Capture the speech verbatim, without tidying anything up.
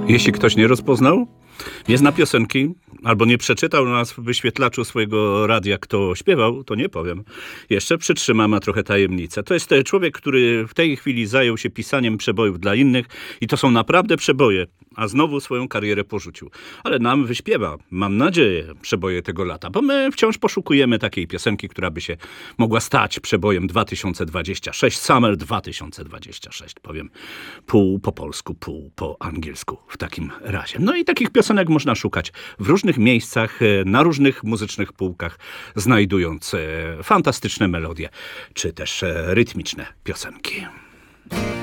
Jeśli ktoś nie rozpoznał, nie zna piosenki, albo nie przeczytał nas w wyświetlaczu swojego radia, kto śpiewał, to nie powiem. Jeszcze przytrzymam, a trochę tajemnicę. To jest człowiek, który w tej chwili zajął się pisaniem przebojów dla innych i to są naprawdę przeboje, a znowu swoją karierę porzucił. Ale nam wyśpiewa, mam nadzieję, przeboje tego lata, bo my wciąż poszukujemy takiej piosenki, która by się mogła stać przebojem dwa tysiące dwudziestym szóstym, Summer dwa tysiące dwudziesty szósty, powiem pół po polsku, pół po angielsku w takim razie. No i takich piosenek można szukać w różnych miejscach, na różnych muzycznych półkach, znajdując fantastyczne melodie, czy też rytmiczne piosenki.